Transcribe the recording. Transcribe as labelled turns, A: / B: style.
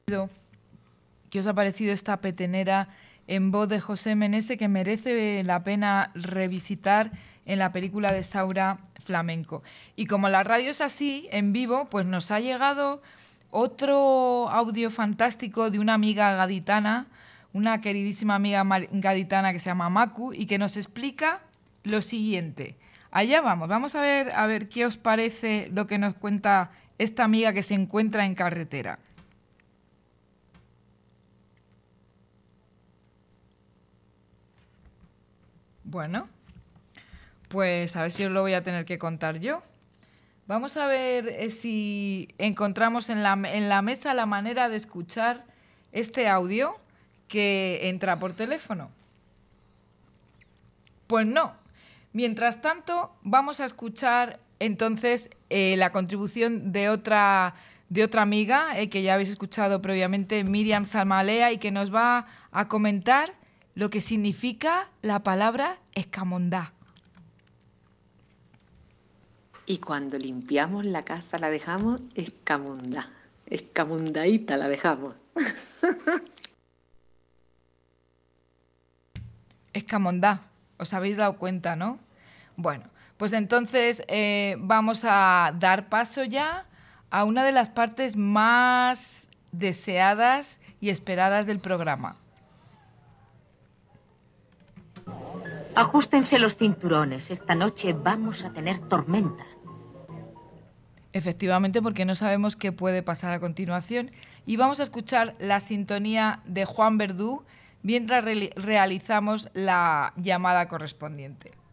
A: ¿Qué os ha parecido esta petenera en voz de José Menese que merece la pena revisitar en la película de Saura Flamenco? Y como la radio es así, en vivo, pues nos ha llegado otro audio fantástico de una amiga gaditana, una queridísima amiga gaditana que se llama Macu y que nos explica lo siguiente. Allá vamos a ver qué os parece lo que nos cuenta esta amiga que se encuentra en carretera. Bueno, pues a ver si os lo voy a tener que contar yo. Vamos a ver si encontramos en la mesa la manera de escuchar este audio que entra por teléfono. Pues no. Mientras tanto, vamos a escuchar entonces la contribución de otra amiga que ya habéis escuchado previamente, Miriam Salmalea, y que nos va a comentar lo que significa la palabra escamondá.
B: Y cuando limpiamos la casa la dejamos escamondá. Escamondaíta la dejamos.
A: Escamondá. ¿Os habéis dado cuenta, no? Bueno, pues entonces vamos a dar paso ya a una de las partes más deseadas y esperadas del programa.
C: Ajustense los cinturones. Esta noche vamos a tener tormenta.
A: Efectivamente, porque no sabemos qué puede pasar a continuación. Y vamos a escuchar la sintonía de Juan Verdú mientras realizamos la llamada correspondiente.